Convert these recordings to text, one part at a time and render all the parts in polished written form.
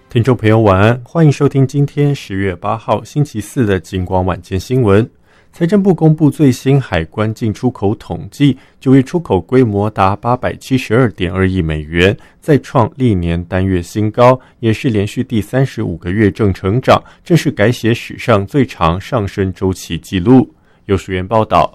听众朋友晚安，欢迎收听今天10月8号星期四的警广晚间新闻。财政部公布最新海关进出口统计，9月出口规模达 872.2 亿美元，再创历年单月新高，也是连续第35个月正成长，正是改写史上最长上升周期纪录。由署员报道。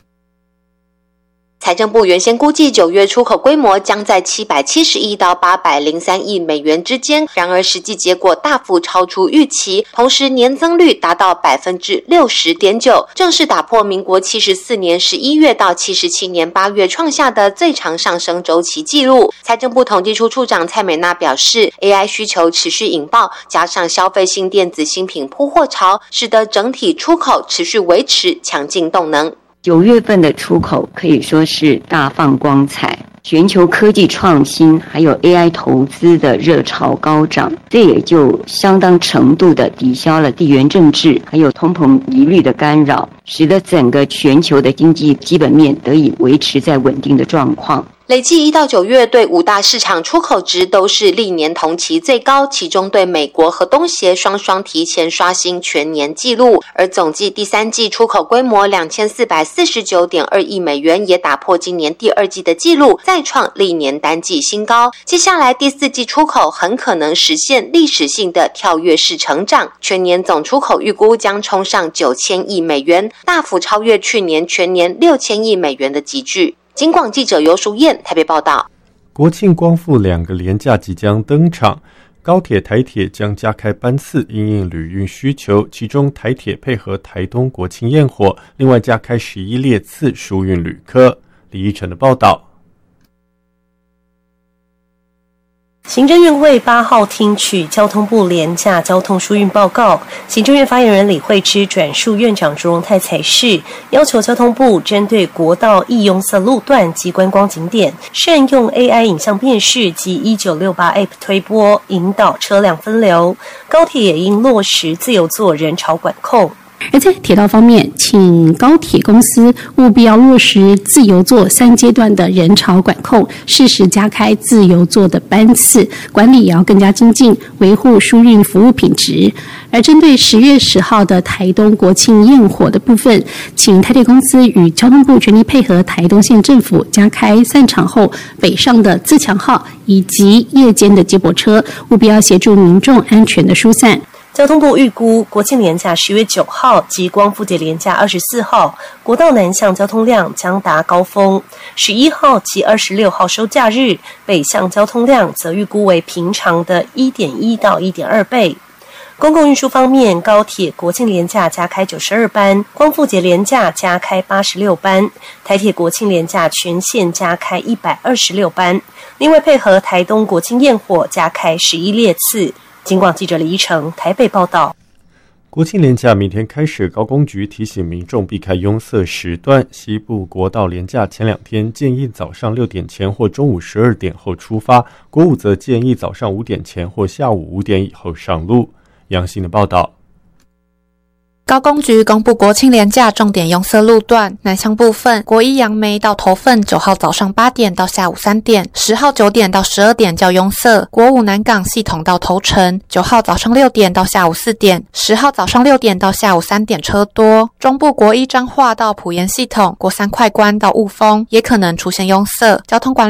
财政部原先估计9月出口规模将在770亿到803亿美元之间，然而实际结果大幅超出预期，同时年增率达到 60.9%， 正是打破民国74年11月到77年8月创下的最长上升周期纪录。财政部统计处处长蔡美娜表示， AI 需求持续引爆，加上消费性电子新品铺货潮，使得整体出口持续维持强劲动能。 9月份的出口可以说是大放光彩，全球科技创新还有 AI 投资的热潮高涨，这也就相当程度的抵消了地缘政治还有通膨疑虑的干扰，使得整个全球的经济基本面得以维持在稳定的状况。 累计1到9月对5大市场出口值都是历年同期最高，其中对美国和东协双双提前刷新全年纪录，而总计第三季出口规模 2449.2 亿美元，也打破今年第二季的纪录，再创历年单季新高。接下来第四季出口很可能实现历史性的跳跃式成长，全年总出口预估将冲上9000亿美元，大幅超越去年全年6000亿美元的集聚。警广记者尤淑燕台北报道。 国庆光复2个连假即将登场，高铁台铁将加开班次因应旅运需求，其中台铁配合台东国庆焰火，另外加开11列次疏运旅客。李依晨的报道。 行政院会8号听取交通部廉价交通疏运报告，行政院发言人李慧芝转述院长朱荣泰才是，要求交通部针对国道易拥塞路段及观光景点，善用 AI 影像辨识及1968 App 推播，引导车辆分流。高铁也应落实自由座人潮管控。 而在铁道方面，请高铁公司务必要落实自由座3阶段的人潮管控，适时加开自由座的班次，管理也要更加精进，维护疏运服务品质。而针对10月10号的台东国庆焰火的部分，请台铁公司与交通部全力配合台东县政府，加开散场后北上的自强号以及夜间的接驳车，务必要协助民众安全的疏散。 交通部预估国庆连假10月9号及光复节连假24号，国道南向交通量将达高峰；11号及26号收假日，北向交通量则预估为平常的 1.1 到 1.2 倍。公共运输方面，高铁国庆连假加开92班，光复节连假加开86班，台铁国庆连假全线加开126班，另外配合台东国庆焰火加开11列次。警广记者李依成台北报道。 国庆连假明天开始，高公局提醒民众避开拥塞时段，西部国道连假前2天建议早上6点前或中午12点后出发，国五则建议早上5点前或下午5点以后上路。杨欣的报道。 高公局公布国庆连假重点拥塞路段，南向部分，国一杨梅到头份9号早上8点到下午3点，10号9点到12点较拥塞；国五南港系统到头城9号早上6点到下午4点，10号早上6点到下午3点车多。中部国一彰化到埔盐系统，国三快关到雾峰也可能出现拥塞，交通管